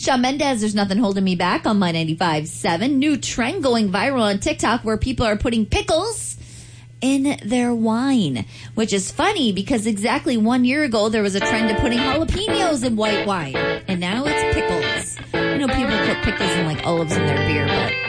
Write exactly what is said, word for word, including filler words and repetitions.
Shawn Mendes, There's Nothing Holding Me Back on My ninety-five point seven. New trend going viral on TikTok where people are putting pickles in their wine, which is funny because exactly one year ago there was a trend of putting jalapenos in white wine, and now it's pickles. I know people put pickles and like olives in their beer, but